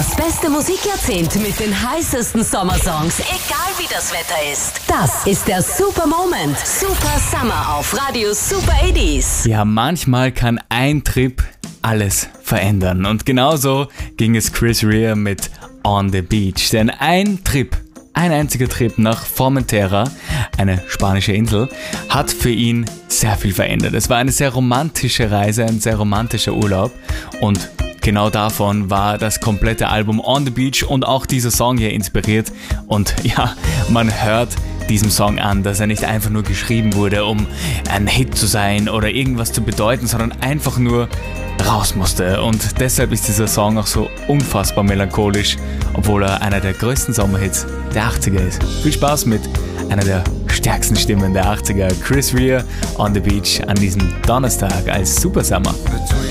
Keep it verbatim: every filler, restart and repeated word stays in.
Das beste Musikjahrzehnt mit den heißesten Sommersongs, egal wie das Wetter ist. Das ist der Super Moment. Super Summer auf Radio Super achtzig. Ja, manchmal kann ein Trip alles verändern. Und genauso ging es Chris Rea mit On the Beach. Denn ein Trip, ein einziger Trip nach Formentera, eine spanische Insel, hat für ihn sehr viel verändert. Es war eine sehr romantische Reise, ein sehr romantischer Urlaub. Und genau davon war das komplette Album On the Beach und auch dieser Song hier inspiriert. Und ja, man hört diesem Song an, dass er nicht einfach nur geschrieben wurde, um ein Hit zu sein oder irgendwas zu bedeuten, sondern einfach nur raus musste. Und deshalb ist dieser Song auch so unfassbar melancholisch, obwohl er einer der größten Sommerhits der achtziger ist. Viel Spaß mit einer der stärksten Stimmen der achtziger, Chris Rea, On the Beach, an diesem Donnerstag als Super Summer.